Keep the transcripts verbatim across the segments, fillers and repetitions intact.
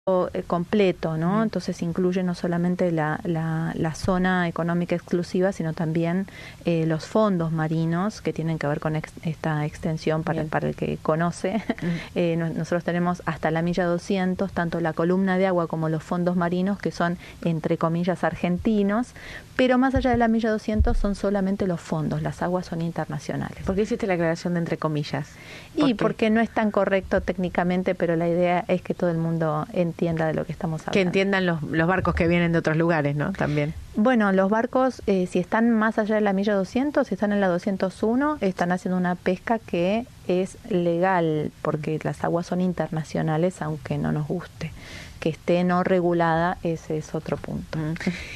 eh, completo, ¿no? Mm. Entonces incluye no solamente la, la, la zona económica exclusiva, sino también eh, los fondos marinos que tienen que ver con ex, esta extensión para, para el que conoce. Mm. Eh, no, nosotros tenemos hasta la milla doscientos, tanto la columna de agua como los fondos marinos, que son, entre comillas, argentinos, pero más allá de la milla doscientos son solamente los fondos, las aguas son internacionales. ¿Por qué hiciste la aclaración de entre comillas? ¿Por y qué? Porque no es tan correcto técnicamente, pero la idea es que todo el mundo entienda de lo que estamos hablando. Que entiendan los, los barcos que vienen de otros lugares, ¿no? También. Bueno, los barcos, eh, si están más allá de la milla doscientos, si están en la doscientos uno, están haciendo una pesca que es legal, porque las aguas son internacionales, aunque no nos guste. Que esté no regulada, ese es otro punto. Mm.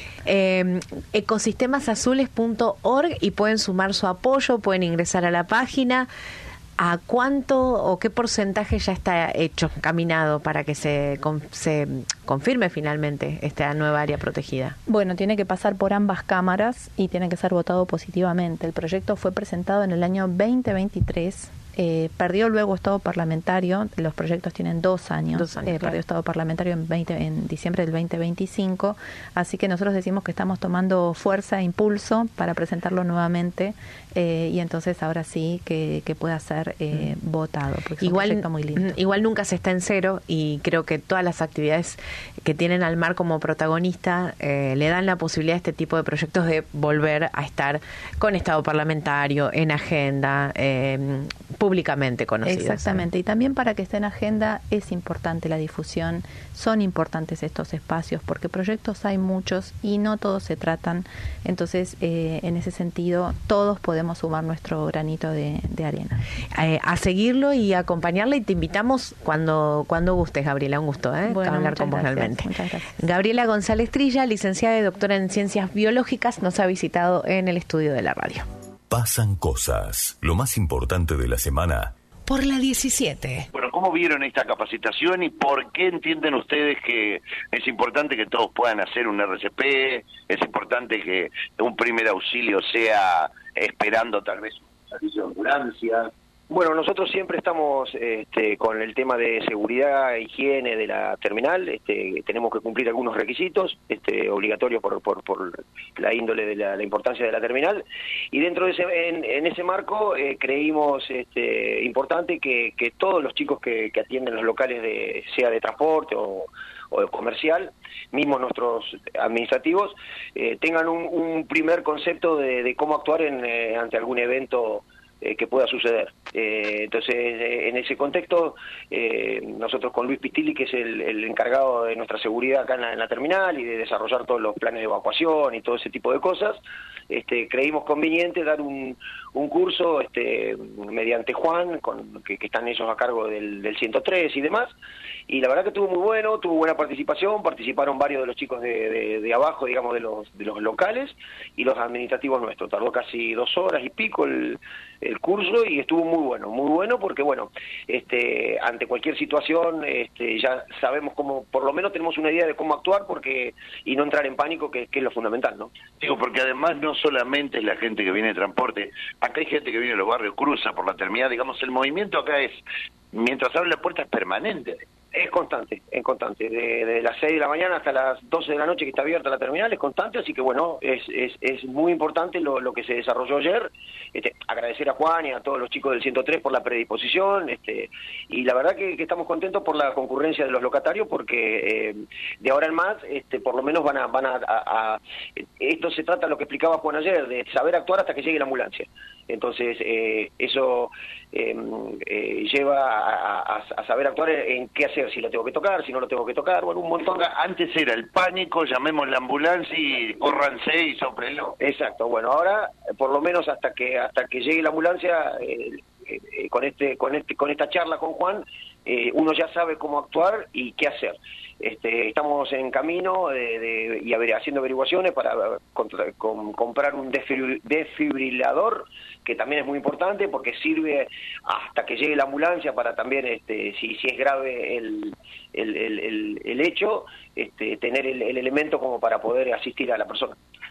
Eh, ecosistemas azules punto org y pueden sumar su apoyo, pueden ingresar a la página. ¿A cuánto o qué porcentaje ya está hecho, caminado, para que se, con, se confirme finalmente esta nueva área protegida? Bueno, tiene que pasar por ambas cámaras y tiene que ser votado positivamente. El proyecto fue presentado en el año veinte veintitrés. Eh, perdió luego estado parlamentario, los proyectos tienen dos años, dos años eh, claro. Perdió estado parlamentario en, veinte, en diciembre del veinte veinticinco, así que nosotros decimos que estamos tomando fuerza e impulso para presentarlo nuevamente eh, y entonces ahora sí que, que pueda ser eh, mm. votado, porque igual, es un proyecto muy lindo. Igual nunca se está en cero y creo que todas las actividades que tienen al mar como protagonista eh, le dan la posibilidad a este tipo de proyectos de volver a estar con estado parlamentario, en agenda, eh, públicamente conocidos. Exactamente, ¿eh? Y también para que esté en agenda es importante la difusión, son importantes estos espacios, porque proyectos hay muchos y no todos se tratan, entonces eh, en ese sentido todos podemos sumar nuestro granito de, de arena. Eh, a seguirlo y acompañarle y te invitamos cuando, cuando gustes, Gabriela, un gusto ¿eh? Bueno, hablar con vos gracias, realmente. Muchas gracias. Gabriela González Trilla, licenciada y doctora en Ciencias Biológicas, nos ha visitado en el estudio de la radio. Pasan cosas. Lo más importante de la semana. Por la diecisiete. Bueno, ¿cómo vieron esta capacitación y por qué entienden ustedes que es importante que todos puedan hacer un R C P? Es importante que un primer auxilio sea esperando tal vez un servicio de ambulancia. Bueno, nosotros siempre estamos este, con el tema de seguridad e higiene de la terminal. Este, tenemos que cumplir algunos requisitos este, obligatorios por, por, por la índole de la, la importancia de la terminal. Y dentro de ese, en, en ese marco eh, creímos este, importante que, que todos los chicos que, que atienden los locales, de sea de transporte o, o comercial, mismos nuestros administrativos, eh, tengan un, un primer concepto de, de cómo actuar en, eh, ante algún evento Eh, que pueda suceder. Eh, entonces, eh, en ese contexto, eh, nosotros con Luis Pistilli, que es el, el encargado de nuestra seguridad acá en la, en la terminal y de desarrollar todos los planes de evacuación y todo ese tipo de cosas, este, creímos conveniente dar un, un curso este, mediante Juan, con, que, que están ellos a cargo del, del ciento tres y demás, y la verdad que estuvo muy bueno, tuvo buena participación, participaron varios de los chicos de, de, de abajo, digamos, de los, de los locales y los administrativos nuestros. Tardó casi dos horas y pico el, el curso y estuvo muy bueno, muy bueno porque, bueno, este, ante cualquier situación este, ya sabemos cómo, por lo menos tenemos una idea de cómo actuar porque y no entrar en pánico, que, que es lo fundamental, ¿no? Digo, porque además no solamente es la gente que viene de transporte, acá hay gente que viene de los barrios, cruza por la terminal, digamos, el movimiento acá es, mientras abre la puerta es permanente. Es constante, es constante, de, de las seis de la mañana hasta las doce de la noche que está abierta la terminal, es constante, así que bueno, es es, es muy importante lo, lo que se desarrolló ayer. Este, agradecer a Juan y a todos los chicos del ciento tres por la predisposición, este, y la verdad que, que estamos contentos por la concurrencia de los locatarios, porque eh, de ahora en más, este, por lo menos van a, van a, a, a, esto se trata de lo que explicaba Juan ayer, de saber actuar hasta que llegue la ambulancia. Entonces, eh, eso eh, eh, lleva a, a, a saber actuar en qué hacer, si lo tengo que tocar, si no lo tengo que tocar, bueno, un montón. Antes era el pánico, llamemos la ambulancia y córranse y sóprenlo. Exacto, bueno, ahora, por lo menos hasta que hasta que llegue la ambulancia, eh, eh, con este con este con esta charla con Juan, eh, uno ya sabe cómo actuar y qué hacer. Este, estamos en camino de, de, y a ver, haciendo averiguaciones para contra, con, comprar un desfibrilador, que también es muy importante porque sirve hasta que llegue la ambulancia para también, este, si, si es grave el, el, el, el, el hecho, este, tener el, el elemento como para poder asistir a la persona.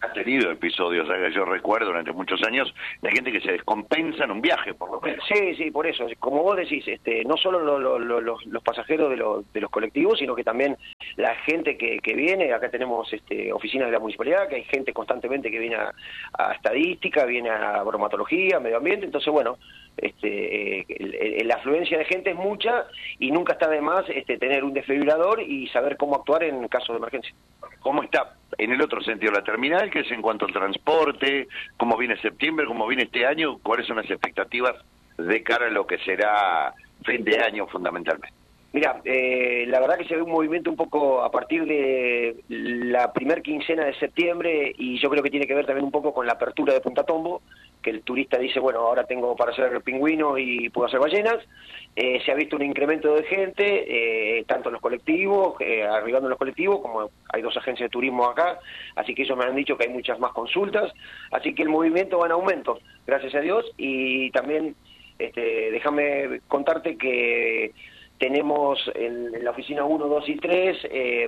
has tenido episodios, ¿sabes? Yo recuerdo durante muchos años de gente que se descompensa en un viaje, por lo menos. Sí, sí, por eso. Como vos decís, este, no solo lo, lo, lo, los, los pasajeros de, lo, de los colectivos, sino que también la gente que, que viene. Acá tenemos este, oficinas de la municipalidad, que hay gente constantemente que viene a, a estadística, viene a bromatología, medio ambiente. Entonces, bueno, este, eh, el, el, la afluencia de gente es mucha y nunca está de más este, tener un desfibrilador y saber cómo actuar en caso de emergencia. ¿Cómo está en el otro sentido la terminal, que es en cuanto al transporte? ¿Cómo viene septiembre? ¿Cómo viene este año? ¿Cuáles son las expectativas de cara a lo que será fin de año fundamentalmente? Mira, eh, la verdad que se ve un movimiento un poco a partir de la primer quincena de septiembre, y yo creo que tiene que ver también un poco con la apertura de Punta Tombo, que el turista dice, bueno, ahora tengo para hacer pingüinos y puedo hacer ballenas. Eh, se ha visto un incremento de gente, eh, tanto en los colectivos, eh, arribando en los colectivos, como hay dos agencias de turismo acá, así que ellos me han dicho que hay muchas más consultas, así que el movimiento va en aumento, gracias a Dios. Y también, este, déjame contarte que tenemos en, en la oficina uno, dos y tres, eh,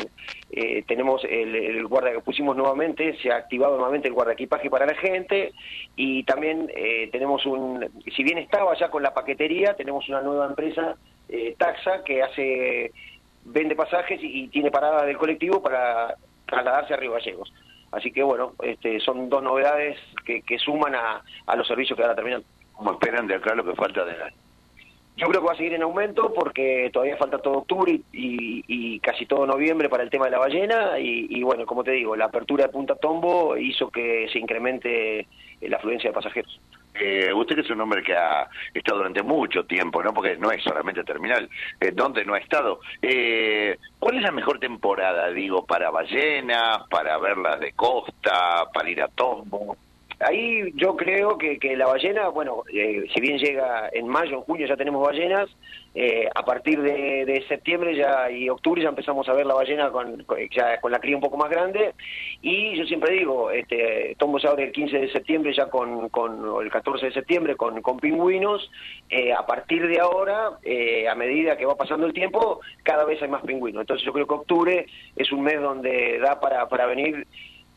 eh, tenemos el, el guarda que pusimos nuevamente, se ha activado nuevamente el guardaequipaje para la gente, y también eh, tenemos un, si bien estaba ya con la paquetería, tenemos una nueva empresa, eh, Taxa, que hace, vende pasajes y, y tiene parada del colectivo para trasladarse a Río Gallegos. Así que bueno, este, son dos novedades que, que suman a, a los servicios que van a terminar. ¿Cómo esperan de acá lo que falta del año? Yo creo que va a seguir en aumento porque todavía falta todo octubre y, y, y casi todo noviembre para el tema de la ballena, y, y bueno, como te digo, la apertura de Punta Tombo hizo que se incremente la afluencia de pasajeros. Eh, usted que es un hombre que ha estado durante mucho tiempo, ¿no? Porque no es solamente terminal, eh, ¿dónde no ha estado? Eh, ¿Cuál es la mejor temporada, digo, para ballenas, para verlas de costa, para ir a Tombo? Ahí yo creo que, que la ballena, bueno, eh, si bien llega en mayo, en junio ya tenemos ballenas, eh, a partir de, de septiembre ya y octubre ya empezamos a ver la ballena con, con, ya con la cría un poco más grande, y yo siempre digo, este, Tombo se abre el quince de septiembre ya con, con o el catorce de septiembre con, con pingüinos. Eh, a partir de ahora, eh, a medida que va pasando el tiempo, cada vez hay más pingüinos, entonces yo creo que octubre es un mes donde da para, para venir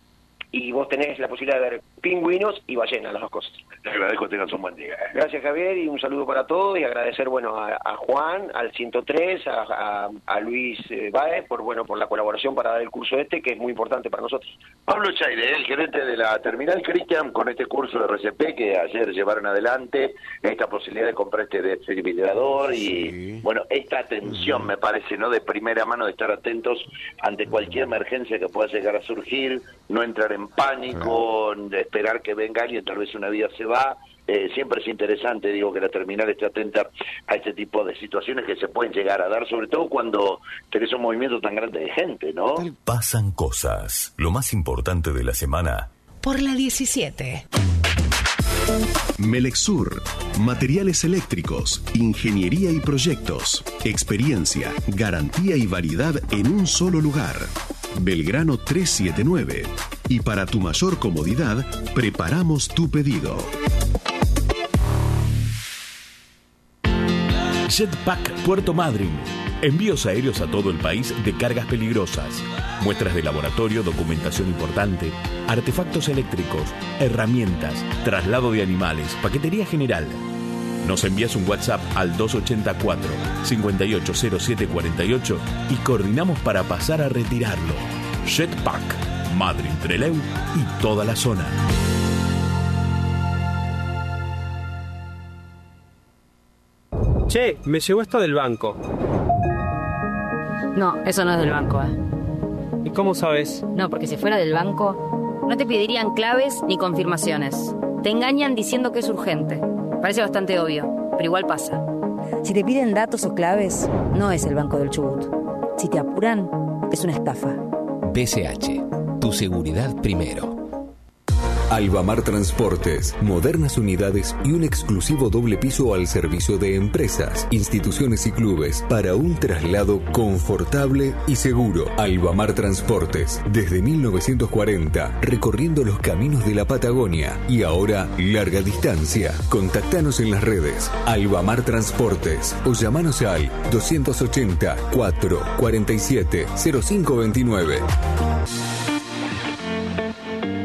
y vos tenés la posibilidad de ver pingüinos y ballenas, las dos cosas. Te agradezco, tengas un buen día. Gracias, Javier, y un saludo para todos, y agradecer, bueno, a, a Juan, al ciento tres, a, a, a Luis eh, Baez, por, bueno, por la colaboración para dar el curso este, que es muy importante para nosotros. Pablo Chaire, el gerente de la terminal, Cristian, con este curso de R C P que ayer llevaron adelante, esta posibilidad de comprar este desfibrilador y, sí. bueno, esta atención, me parece, ¿no?, de primera mano, de estar atentos ante cualquier emergencia que pueda llegar a surgir, no entrar en pánico, de esperar que venga alguien, tal vez una vida se va. Eh, siempre es interesante, digo, que la terminal esté atenta a este tipo de situaciones que se pueden llegar a dar, sobre todo cuando tenés un movimiento tan grande de gente, ¿no? Pasan cosas. Lo más importante de la semana. Por la diecisiete. Melexur, materiales eléctricos, ingeniería y proyectos, experiencia, garantía y variedad en un solo lugar. Belgrano trescientos setenta y nueve. Y para tu mayor comodidad, preparamos tu pedido. Jetpack Puerto Madryn. Envíos aéreos a todo el país de cargas peligrosas, muestras de laboratorio, documentación importante, artefactos eléctricos, herramientas, traslado de animales, paquetería general. Nos envías un WhatsApp al dos ocho cuatro, cinco ocho cero siete cuatro ocho y coordinamos para pasar a retirarlo. Jetpack, Madryn, Trelew y toda la zona. Che, me llegó esto del banco. No, eso no es del banco, ¿eh? ¿Y cómo sabes? No, porque si fuera del banco, no te pedirían claves ni confirmaciones. Te engañan diciendo que es urgente. Parece bastante obvio, pero igual pasa. Si te piden datos o claves, no es el Banco del Chubut. Si te apuran, es una estafa. B C H, tu seguridad primero. Albamar Transportes, modernas unidades y un exclusivo doble piso al servicio de empresas, instituciones y clubes para un traslado confortable y seguro. Albamar Transportes, desde mil novecientos cuarenta, recorriendo los caminos de la Patagonia y ahora larga distancia. Contactanos en las redes Albamar Transportes o llamanos al doscientos ochenta, cuatro cuarenta y siete, cero cinco veintinueve.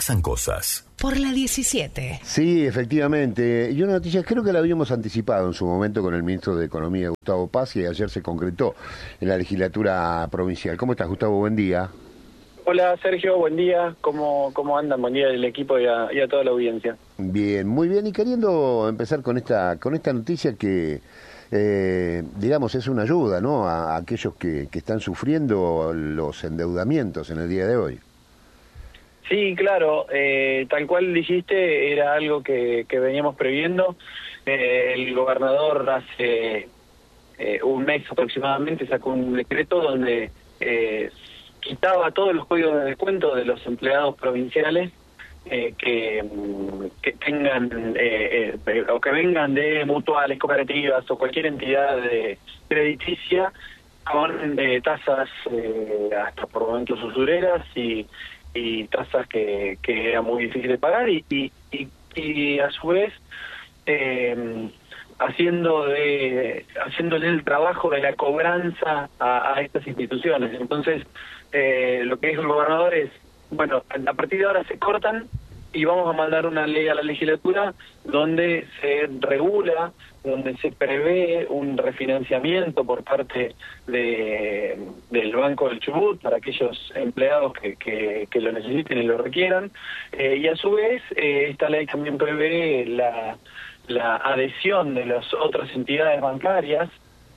pasan cosas. Por la diecisiete. Sí, efectivamente. Y una noticia, creo que la habíamos anticipado en su momento con el ministro de Economía, Gustavo Paz, y ayer se concretó en la legislatura provincial. ¿Cómo estás, Gustavo? Buen día. Hola, Sergio. Buen día. ¿Cómo, cómo andan? Buen día del equipo y a, y a toda la audiencia. Bien, muy bien. Y queriendo empezar con esta, con esta noticia que... Eh, digamos, es una ayuda, ¿no?, a, a aquellos que, que están sufriendo los endeudamientos en el día de hoy. Sí, claro, eh, tal cual dijiste, era algo que, que veníamos previendo. Eh, el gobernador hace eh, un mes aproximadamente sacó un decreto donde eh, quitaba todos los códigos de descuento de los empleados provinciales Eh, que, que tengan eh, eh, o que vengan de mutuales, cooperativas o cualquier entidad de crediticia con eh, tasas eh, hasta por momentos usureras y, y tasas que, que era muy difícil de pagar y, y, y, y a su vez eh, haciendo de haciéndole el trabajo de la cobranza a, a estas instituciones. Entonces eh, lo que dijo el gobernador es: bueno, a partir de ahora se cortan y vamos a mandar una ley a la legislatura donde se regula, donde se prevé un refinanciamiento por parte de del Banco del Chubut para aquellos empleados que, que, que lo necesiten y lo requieran. Eh, y a su vez, eh, esta ley también prevé la, la adhesión de las otras entidades bancarias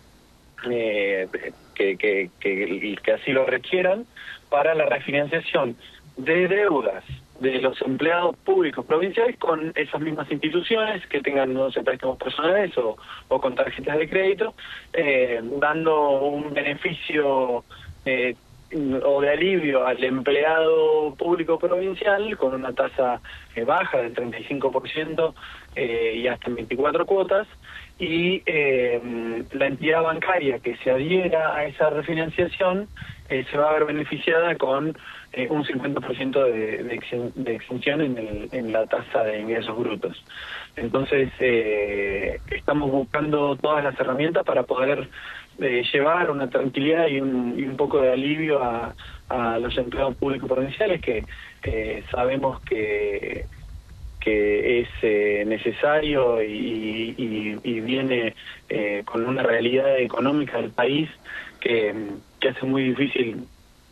eh, que, que, que, que así lo requieran para la refinanciación de deudas de los empleados públicos provinciales con esas mismas instituciones que tengan, no sé, préstamos personales o, o con tarjetas de crédito, eh, dando un beneficio eh, o de alivio al empleado público provincial con una tasa eh, baja del treinta y cinco por ciento eh, y hasta en veinticuatro cuotas, y eh, la entidad bancaria que se adhiera a esa refinanciación eh, se va a ver beneficiada con eh, un cincuenta por ciento de, de, exen, de exención en, el, en la tasa de ingresos brutos. Entonces eh, estamos buscando todas las herramientas para poder eh, llevar una tranquilidad y un, y un poco de alivio a, a los empleados públicos provinciales que eh, sabemos que que es eh, necesario y, y, y viene eh, con una realidad económica del país que, que hace muy difícil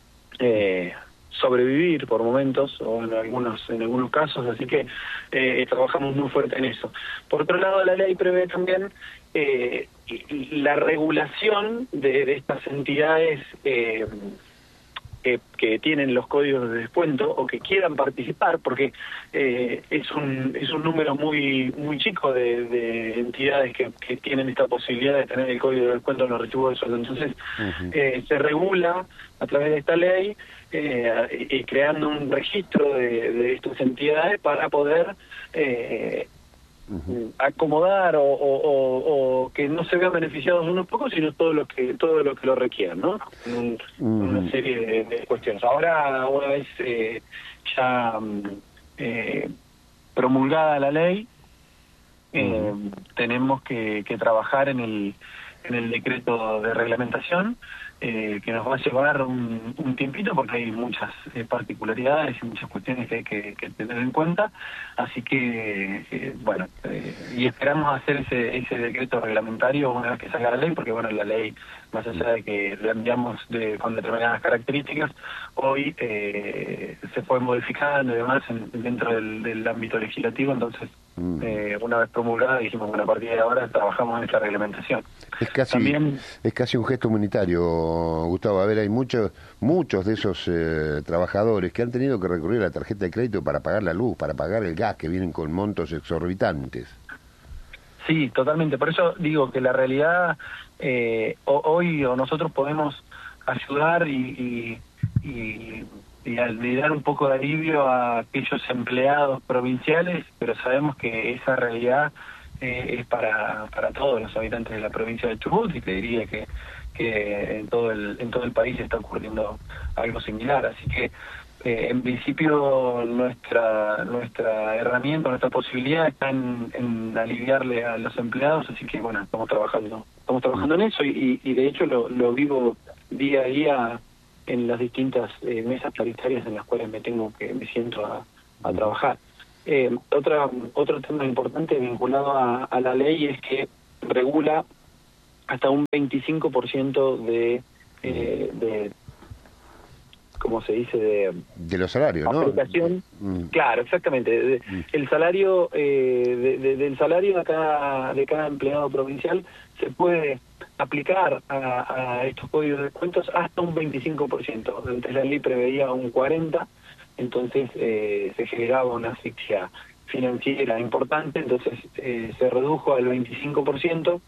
eh, sobrevivir por momentos o en algunos en algunos casos, así que eh, trabajamos muy fuerte en eso. Por otro lado, la ley prevé también eh, la regulación de, de estas entidades eh, Que, que tienen los códigos de descuento o que quieran participar, porque eh, es un es un número muy muy chico de, de entidades que, que tienen esta posibilidad de tener el código de descuento en los recibos de sueldo. Entonces uh-huh. eh, se regula a través de esta ley eh, y creando un registro de, de estas entidades para poder eh, Uh-huh. acomodar o, o, o, o que no se vean beneficiados unos pocos, sino todo lo que todo lo que lo requieran, ¿no? Un, uh-huh. Una serie de, de cuestiones. Ahora, una vez eh, ya eh, promulgada la ley, eh, uh-huh. tenemos que, que trabajar en el en el decreto de reglamentación, eh, que nos va a llevar un, un tiempito porque hay muchas eh, particularidades y muchas cuestiones que hay que, que tener en cuenta, así que eh, bueno, eh, y esperamos hacer ese, ese decreto reglamentario una vez que salga la ley, porque bueno, la ley, más allá de que la enviamos de, con determinadas características, hoy eh, se fue modificando y demás en, dentro del, del ámbito legislativo, entonces Eh, una vez promulgada dijimos, bueno, a partir de ahora trabajamos en esta reglamentación. Es casi, También, es casi un gesto humanitario, Gustavo. A ver, hay muchos muchos de esos eh, trabajadores que han tenido que recurrir a la tarjeta de crédito para pagar la luz, para pagar el gas, que vienen con montos exorbitantes. Sí, totalmente. Por eso digo que la realidad, eh, hoy o nosotros podemos ayudar y... y, y y al de dar un poco de alivio a aquellos empleados provinciales, pero sabemos que esa realidad eh, es para para todos los habitantes de la provincia de Chubut, y te diría que que en todo el en todo el país está ocurriendo algo similar, así que eh, en principio nuestra nuestra herramienta, nuestra posibilidad está en, en aliviarle a los empleados, así que bueno, estamos trabajando estamos trabajando en eso y, y de hecho lo, lo vivo día a día en las distintas eh, mesas paritarias en las cuales me tengo que me siento a, a trabajar. Eh, otra, otro tema importante vinculado a, a la ley es que regula hasta un veinticinco por ciento de, eh, de ¿cómo se dice? De, de los salarios, ¿no? Aplicación. Mm. Claro, exactamente. De, Mm. El salario, eh, de, de, del salario de cada, de cada empleado provincial se puede aplicar a, a estos códigos de descuentos hasta un veinticinco por ciento. Antes la ley preveía un cuarenta por ciento, entonces eh, se generaba una asfixia financiera importante, entonces eh, se redujo al veinticinco por ciento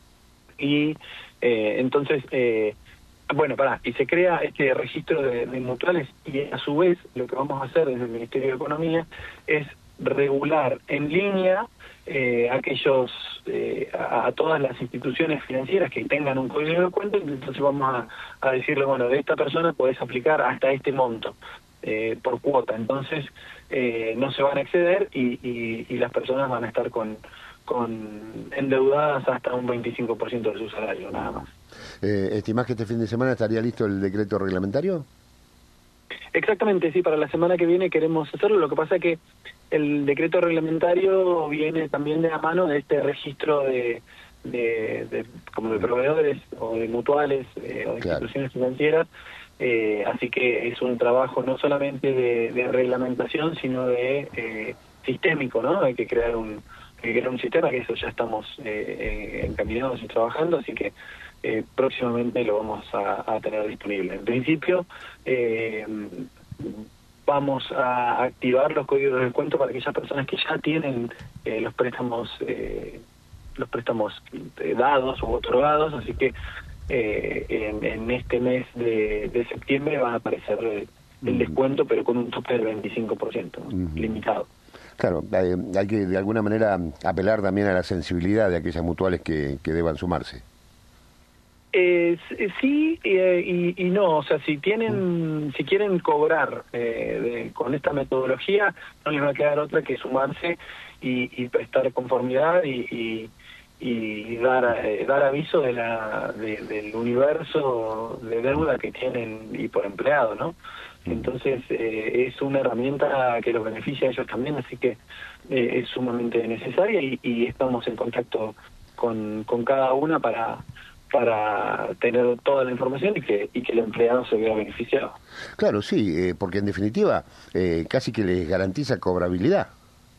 y eh, entonces, eh, bueno, pará, y se crea este registro de, de mutuales y a su vez lo que vamos a hacer desde el Ministerio de Economía es regular en línea eh, aquellos eh, a, a todas las instituciones financieras que tengan un código de descuento, entonces vamos a, a decirle, bueno, de esta persona podés aplicar hasta este monto eh, por cuota, entonces eh, no se van a exceder y, y, y las personas van a estar con, con endeudadas hasta un veinticinco por ciento de su salario, nada más. Eh, ¿Estimás que este fin de semana estaría listo el decreto reglamentario? Exactamente, sí, para la semana que viene queremos hacerlo. Lo que pasa es que el decreto reglamentario viene también de la mano de este registro de, de, de como de proveedores o de mutuales eh, o de Claro. instituciones financieras, eh, así que es un trabajo no solamente de, de reglamentación, sino de eh, sistémico, ¿no? Hay que crear un, hay que crear un sistema, que eso ya estamos eh, encaminados y trabajando, así que Eh, próximamente lo vamos a, a tener disponible. En principio, eh, vamos a activar los códigos de descuento para aquellas personas que ya tienen eh, los préstamos eh, los préstamos eh, dados o otorgados, así que eh, en, en este mes de, de septiembre va a aparecer el, el Mm. descuento, pero con un tope del veinticinco por ciento, ¿no? Ujú. Limitado. Claro, hay, hay que de alguna manera apelar también a la sensibilidad de aquellas mutuales que, que deban sumarse. Eh, sí eh, y, y no, o sea, si tienen, si quieren cobrar eh, de- con esta metodología, no les va a quedar otra que sumarse y, y prestar conformidad y, y, y dar eh, dar aviso de la de- del universo de deuda que tienen y por empleado, ¿no? Entonces eh, es una herramienta que los beneficia a ellos también, así que eh, es sumamente necesaria y, y estamos en contacto con, con cada una para para tener toda la información y que y que el empleado se vea beneficiado. Claro, sí, eh, porque en definitiva eh, casi que les garantiza cobrabilidad.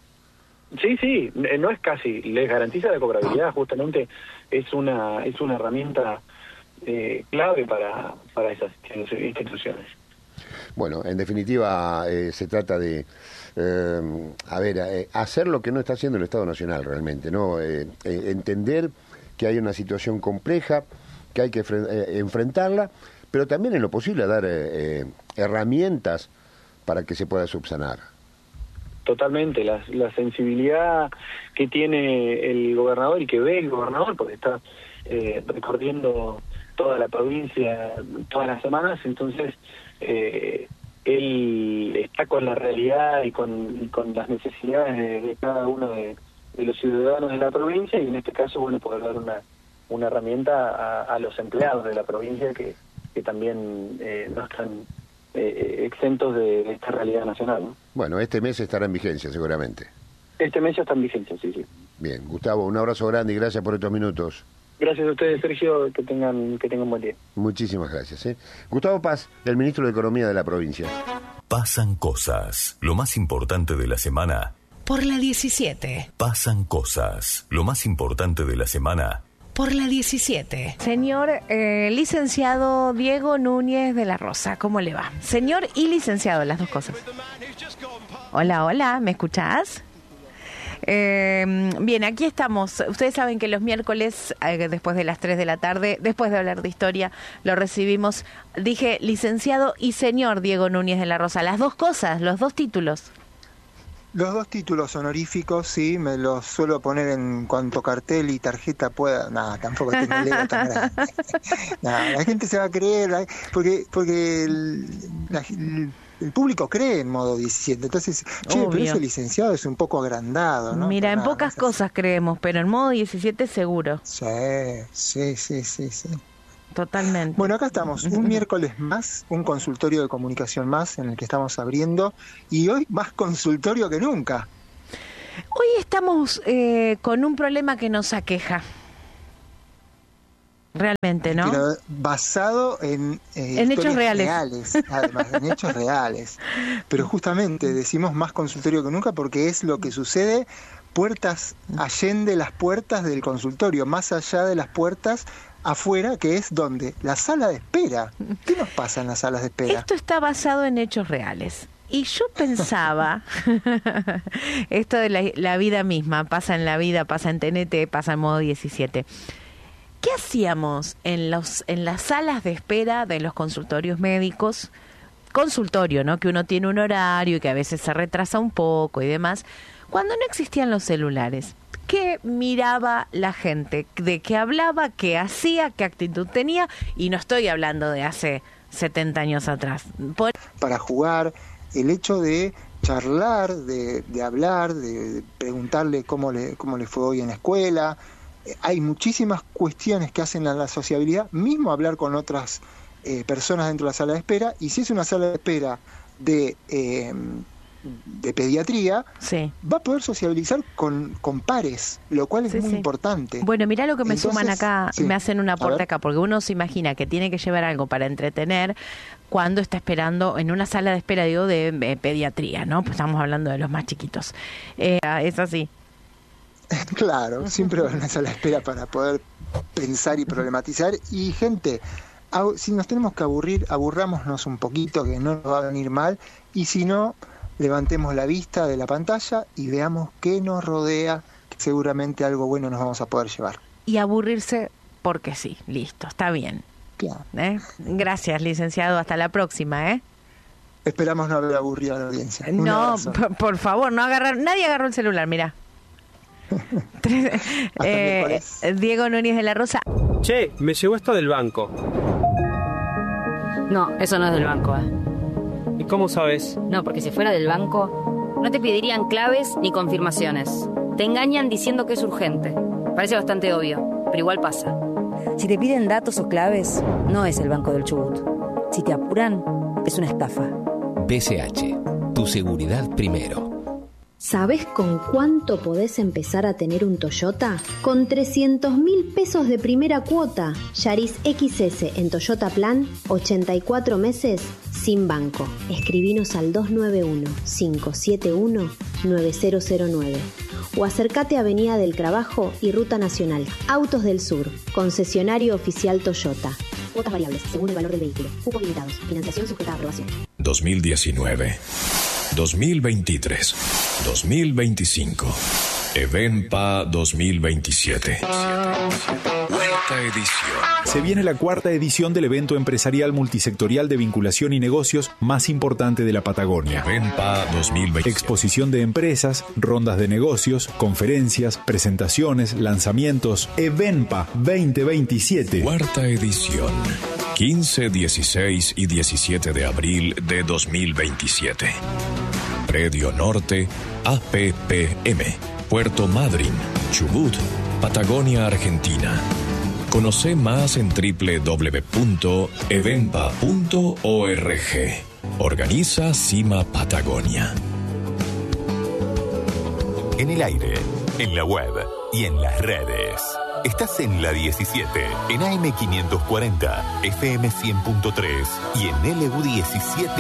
Sí, sí, eh, no es casi, les garantiza la cobrabilidad, justamente es una es una herramienta eh, clave para, para esas institu- instituciones. Bueno, en definitiva eh, se trata de, eh, a ver, eh, hacer lo que no está haciendo el Estado Nacional realmente, ¿no? Eh, eh, entender que hay una situación compleja, que hay que fre- eh, enfrentarla, pero también en lo posible dar eh, eh, herramientas para que se pueda subsanar. Totalmente, la, la sensibilidad que tiene el gobernador y que ve el gobernador, porque está eh, recorriendo toda la provincia todas las semanas, entonces eh, él está con la realidad y con, y con las necesidades de, de cada uno de, de los ciudadanos de la provincia y en este caso, bueno, poder dar una, una herramienta a, a los empleados de la provincia que, que también eh, no están eh, exentos de, de esta realidad nacional, ¿no? Bueno, este mes estará en vigencia seguramente. Este mes ya está en vigencia, sí, sí. Bien, Gustavo, un abrazo grande y gracias por estos minutos. Gracias a ustedes, Sergio, que tengan que tengan un buen día. Muchísimas gracias. ¿eh? Gustavo Paz, el ministro de Economía de la provincia. Pasan cosas. Lo más importante de la semana. Por la diecisiete. Pasan cosas. Lo más importante de la semana. Por la diecisiete. Señor eh, licenciado Diego Núñez de la Rosa, ¿cómo le va? Señor y licenciado, las dos cosas. Hola, hola, ¿me escuchás? Eh, bien, aquí estamos. Ustedes saben que los miércoles, eh, después de las tres de la tarde, después de hablar de historia, lo recibimos, dije, licenciado y señor Diego Núñez de la Rosa. Las dos cosas, los dos títulos. Los dos títulos honoríficos, sí, me los suelo poner en cuanto cartel y tarjeta pueda. Nada, tampoco tengo el ego tan grande. Nah, la gente se va a creer, la- porque porque el, la- el- el público cree en modo diecisiete. Entonces, che, Obvio. pero ese licenciado es un poco agrandado, ¿no? Mira, en Nada, pocas no es así. cosas creemos, pero en modo diecisiete seguro. Sí, sí, sí, sí, sí. Totalmente. Bueno, acá estamos, un miércoles más, un consultorio de comunicación más en el que estamos abriendo, y hoy más consultorio que nunca. Hoy estamos eh, con un problema que nos aqueja. Realmente, ¿no? Pero basado en, eh, en hechos reales. reales, además, en hechos reales. Pero justamente decimos más consultorio que nunca porque es lo que sucede puertas allende las puertas del consultorio, más allá de las puertas afuera, que es donde la sala de espera. ¿Qué nos pasa en las salas de espera? Esto está basado en hechos reales. Y yo pensaba, esto de la, la vida misma, pasa en la vida, pasa en T N T, pasa en Modo diecisiete. ¿Qué hacíamos en los en las salas de espera de los consultorios médicos? Consultorio, ¿no? Que uno tiene un horario y que a veces se retrasa un poco y demás. Cuando no existían los celulares, ¿qué miraba la gente? ¿De qué hablaba? ¿Qué hacía? ¿Qué actitud tenía? Y no estoy hablando de hace setenta años atrás. Por... Para jugar, el hecho de charlar, de, de hablar, de, de preguntarle cómo le, cómo le fue hoy en la escuela. Hay muchísimas cuestiones que hacen a la sociabilidad, mismo hablar con otras eh, personas dentro de la sala de espera, y si es una sala de espera de, eh, de pediatría, sí, va a poder sociabilizar con, con pares, lo cual es sí, muy sí. importante. Bueno, mirá lo que me Entonces, suman acá, sí. me hacen un aporte acá, porque uno se imagina que tiene que llevar algo para entretener cuando está esperando en una sala de espera, digo, de eh, pediatría, ¿no? Pues estamos hablando de los más chiquitos. Eh, es así. Claro, siempre va a una sala de espera para poder pensar y problematizar. Y gente, si nos tenemos que aburrir, aburrámonos un poquito, que no nos va a venir mal. Y si no, levantemos la vista de la pantalla y veamos qué nos rodea, que seguramente algo bueno nos vamos a poder llevar. Y aburrirse porque sí, listo, está bien. Claro. ¿Eh? Gracias, licenciado, hasta la próxima, ¿eh? Esperamos no haber aburrido a la audiencia. Un no, por, por favor, no agarrar, nadie agarró el celular, mirá. eh, Diego Núñez de la Rosa. Che, me llegó esto del banco. No, eso no es del banco, ¿eh? ¿Y cómo sabes? No, porque si fuera del banco, no te pedirían claves ni confirmaciones. Te engañan diciendo que es urgente. Parece bastante obvio, pero igual pasa. Si te piden datos o claves, no es el Banco del Chubut. Si te apuran, es una estafa. B C H, tu seguridad primero. ¿Sabés con cuánto podés empezar a tener un Toyota? Con trescientos mil pesos de primera cuota. Yaris X S en Toyota Plan, ochenta y cuatro meses sin banco. Escribinos al dos nueve uno, cinco siete uno, nueve cero cero nueve o acércate a Avenida del Trabajo y Ruta Nacional. Autos del Sur, concesionario oficial Toyota. Cuotas variables, según el valor del vehículo. Cupos limitados. Financiación sujeta a aprobación. dos mil diecinueve, dos mil veintitrés, dos mil veinticinco. Evenpa dos mil veintisiete. Cuarta edición. Se viene la cuarta edición del evento empresarial multisectorial de vinculación y negocios más importante de la Patagonia. Evenpa dos mil veintisiete. Exposición de empresas, rondas de negocios, conferencias, presentaciones, lanzamientos. Evenpa veinte veintisiete. Cuarta edición. quince, dieciséis y diecisiete de abril de dos mil veintisiete. Predio Norte, A P P M. Puerto Madryn, Chubut, Patagonia, Argentina. Conoce más en doble u doble u doble u punto evenpa punto org. Organiza Cima Patagonia. En el aire, en la web y en las redes. Estás en la diecisiete, en A M quinientos cuarenta, F M cien punto tres y en L U diecisiete.